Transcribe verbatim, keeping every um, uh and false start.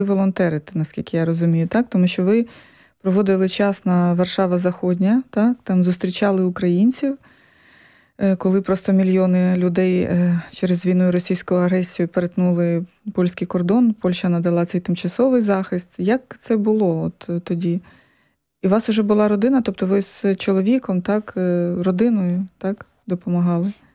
Ви волонтерите, наскільки я розумію, так? Тому що ви проводили час на Варшава-Заходня, так? Там зустрічали українців, коли просто мільйони людей через війну і російську агресію перетнули польський кордон, Польща надала цей тимчасовий захист. Як це було от тоді? І у вас вже була родина, тобто ви з чоловіком, так, родиною, так, допомагали?